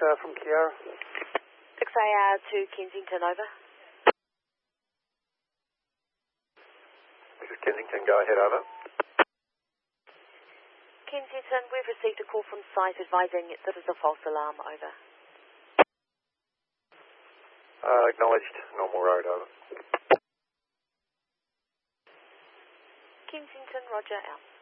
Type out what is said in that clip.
from Kiara. 6AR to Kensington, over. This is Kensington, go ahead, over. Kensington, we've received a call from site advising this is a false alarm, over. Acknowledged, normal road, over. Kensington, roger, out.